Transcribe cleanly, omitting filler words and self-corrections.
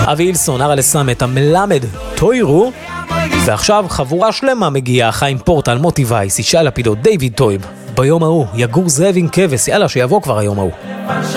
אבי אילסון, ארלה סמט, המלמד, טוירו. ועכשיו חבורה שלמה מגיעה, חיים פורטל, מוטי וייס, ישי לפידות, דיוויד טויב. ביום ההוא יגור זאב עם כבש, יאללה שיבוא כבר היום ההוא.